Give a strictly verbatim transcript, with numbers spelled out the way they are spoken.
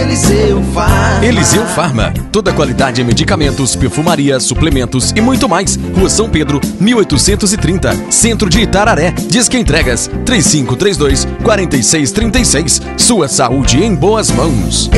Eliseu Farma. Eliseu Farma, toda qualidade em medicamentos, perfumaria, suplementos e muito mais. Rua São Pedro, mil oitocentos e trinta, Centro de Itararé. Disque entregas três cinco três dois, quatro seis três seis. Sua saúde em boas mãos.